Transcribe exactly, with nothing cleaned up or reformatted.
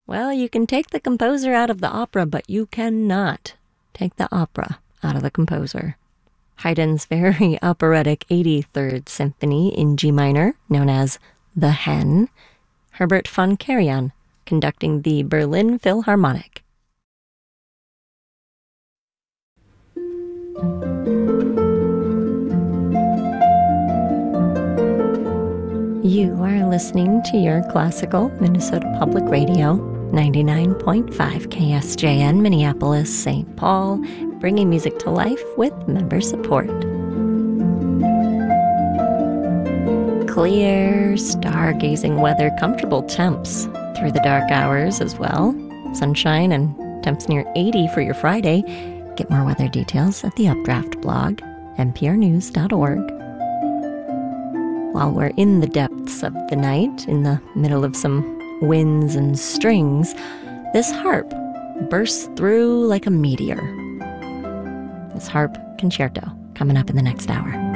Well, you can take the composer out of the opera, but you cannot take the opera out of the composer. Haydn's very operatic eighty-third Symphony in G minor, known as The Hen. Herbert von Karajan conducting the Berlin Philharmonic. You are listening to your classical Minnesota Public Radio, ninety-nine point five K S J N, Minneapolis, Saint Paul, bringing music to life with member support. Clear, stargazing weather, comfortable temps through the dark hours as well. Sunshine and temps near eighty for your Friday. Get more weather details at the Updraft blog, n p r news dot org. While we're in the depths of the night, in the middle of some winds and strings, this harp bursts through like a meteor. This harp concerto coming up in the next hour.